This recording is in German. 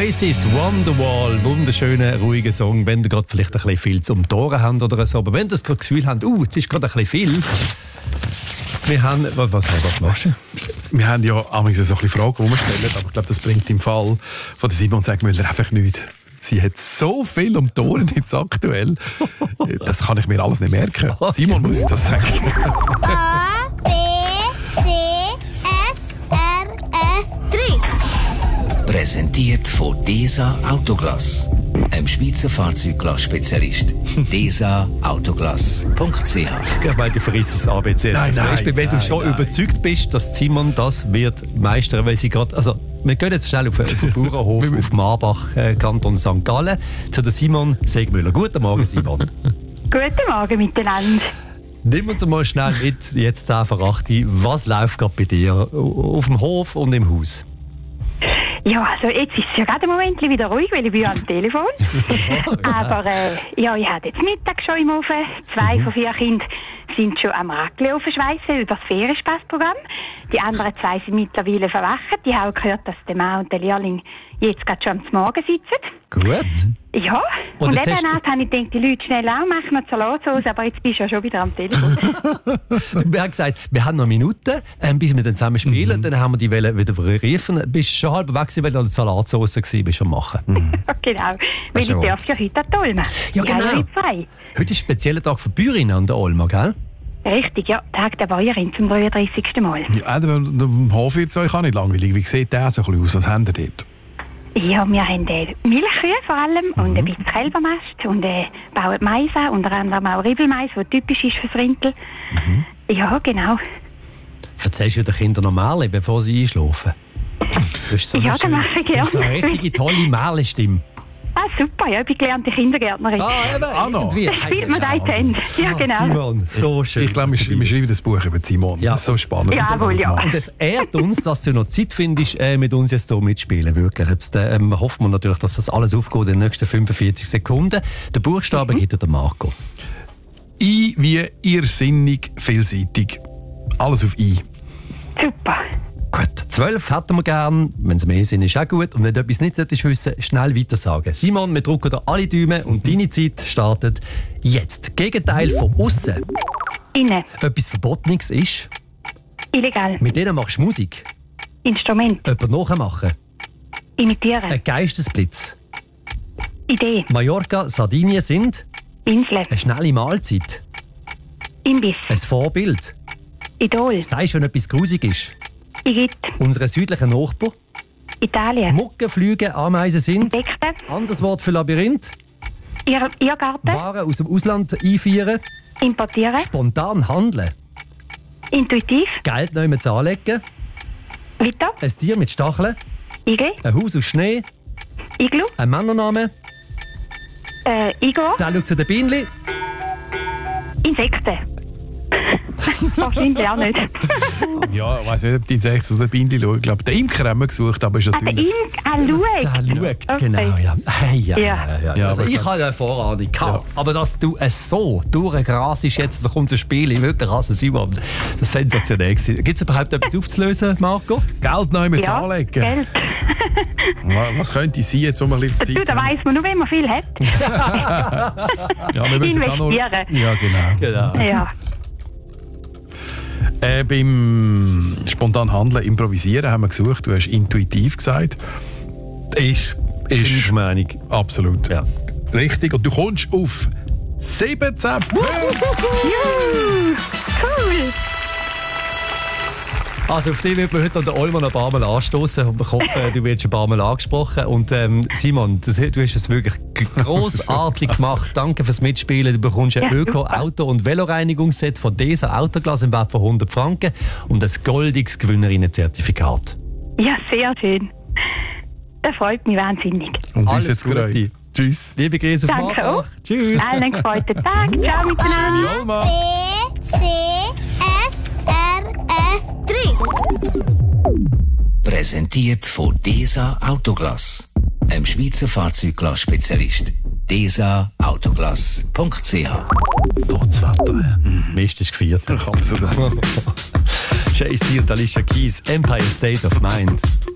Oasis, Wonderwall, wunderschöner, ruhiger Song, wenn ihr gerade vielleicht ein bisschen viel zum Toren habt oder so. Aber wenn ihr das Gefühl habt, jetzt ist gerade ein bisschen viel. Wir haben... Was machst du? Wir haben ja auch so ein bisschen Fragen, die wir stellen, aber ich glaube, das bringt im Fall von der Simon Segmüller einfach nichts. Sie hat so viel um die Ohren jetzt aktuell. Das kann ich mir alles nicht merken. Simon muss das sagen. A, B, C, S, R, S, 3. Präsentiert von DESA Autoglass, einem Schweizer Fahrzeugglas-Spezialist. DESA-Autoglass.ch. Ich meine, du verrisst das ABC. Nein, wenn du schon überzeugt bist, dass Simon das wird meistern, weil sie gerade... Also, wir gehen jetzt schnell auf den Bauernhof auf Marbach, Kanton St. Gallen, zu der Simon Segmüller. Guten Morgen, Simon. Guten Morgen miteinander. Nimm uns mal schnell mit, jetzt 10 vor 8. Was läuft gerade bei dir auf dem Hof und im Haus? Ja, also jetzt ist es ja gerade im Moment wieder ruhig, weil ich bin am Telefon. Aber ich habe jetzt Mittag schon im Ofen. 2 von 4 Kindern sind schon am Raclenofen schweissen über das Ferienspaßprogramm. Die anderen 2 sind mittlerweile verwacht. Die haben gehört, dass der Mann und der Lehrling jetzt gerade schon am Morgen sitzen. Gut. Ja, und eben habe ich gedacht, die Leute schnell auch machen wir Salatsauce, aber jetzt bist du ja schon wieder am Telefon. Wir haben gesagt, wir haben noch Minuten, bis wir dann zusammen spielen. Dann haben wir die Welle wieder riefen. Bist schon halb weg, weil du an der Salatsauce warst am Machen. Genau, weil ich darf ja heute an die Olma. Ja, genau. Heute frei. Heute ist ein spezieller Tag für die Bäuerinnen an der Olma, gell? Richtig, ja. Tag der Bäuerin zum 33. Mal. Ja, am Hof wird es euch auch nicht langweilig. Wie sieht der so ein bisschen aus? Was habt ihr dort? Ja, wir haben Milchkühe vor allem und ein bisschen Kälbermast und bauen Mais an, unter anderem auch Ribbelmais, der typisch ist fürs Rintel. Ja, genau. Erzählst du den Kindern noch Märchen, bevor sie einschlafen? So ja, das mache ich gerne. Du hast so eine richtige tolle Märchenstimme. Ah, super, ja, ich bin gelernte Kindergärtnerin. Eben, irgendwie. Das spielt man da in die Hände. Ja, genau. Simon, so schön. Ich glaube, wir schreiben das Buch über Simon. Ja. Das ist so spannend. Jawohl, ja. Und es ehrt uns, dass du noch Zeit findest, mit uns jetzt hier mitspielen. Wirklich. Jetzt hoffen wir natürlich, dass das alles aufgeht in den nächsten 45 Sekunden. Den Buchstaben gibt dir der Marco. I wie irrsinnig vielseitig. Alles auf I. Super. Gut, 12 hätten wir gern. Wenn es mehr sind, ist auch gut. Und wenn du etwas nicht solltest wissen, schnell weiter sagen. Simon, wir drücken dir alle Daumen und deine Zeit startet jetzt. Gegenteil von außen. Innen. Etwas Verbotenes ist. Illegal. Mit denen machst du Musik. Instrument. Jemand nachmachen. Imitieren. Ein Geistesblitz. Idee. Mallorca, Sardinien sind. Insel. Eine schnelle Mahlzeit. Imbiss. Ein Vorbild. Idol. Sagst du, wenn etwas grusig ist. Igitt. Unsere südlichen Nachbarn. Italien. Mucken, Flüge, Ameisen sind. Insekten. Anderes Wort für Labyrinth. Irrgarten. Waren aus dem Ausland einführen. Importieren. Spontan handeln. Intuitiv. Geld neu mit anlegen. Weiter. Ein Tier mit Stacheln. Igel. Ein Haus aus Schnee. Iglu. Ein Männername. Igor. Der schaut zu den Bienenli. Insekten. Wahrscheinlich auch nicht. Ja, ich weiss nicht, ob die Insekten oder die Bienen schauen. Ich glaube, den Imker haben wir gesucht, aber ist natürlich... schaut. Der schaut, Okay. genau, ja. Hey, ja. Ja, Also, aber ich habe eine Vorahnung gehabt. Aber dass du es so durchgrasst jetzt, da kommt ein Spiel, wirklich also Simon, das ist sensationell gewesen. Gibt es überhaupt etwas aufzulösen, Marco? Geld neu mit anlegen. Geld. Was könnte sein, jetzt, wo wir ein bisschen Du, Zeit da haben? weiss man nur, wenn man viel hat. Ja, wir müssen jetzt auch noch... Investieren. Ja, genau. Ja. Beim spontan Handeln, Improvisieren haben wir gesucht. Du hast intuitiv gesagt. Ist Meinung. absolut Ja. richtig. Und du kommst auf 17 Punkte. Cool. Also auf dich wird man heute an der Olma ein paar Mal anstoßen und ich hoffe, du wirst ein paar Mal angesprochen. Und Simon, du hast es wirklich grossartig gemacht. Danke fürs Mitspielen. Du bekommst ein Öko-, Auto- und Veloreinigungsset von DESA Autoglas im Wert von 100 Franken und ein goldiges Gewinnerinnenzertifikat. Ja, sehr schön. Das freut mich wahnsinnig. Und uns Alles jetzt Gute. gefreut. Tschüss. Liebe Grüße auf Danke Marbach. auch. Tschüss. Allen einen gefreuten Tag. Ciao miteinander. Jolma. B, C, S, R, S, 3. Präsentiert von DESA Autoglass, einem Schweizer Fahrzeugglas-Spezialist. DESA-Autoglass.ch. Das Wetter. Mist ist gefeiert. Kann man so sagen. Jay-Z und Alicia Keys, Empire State of Mind.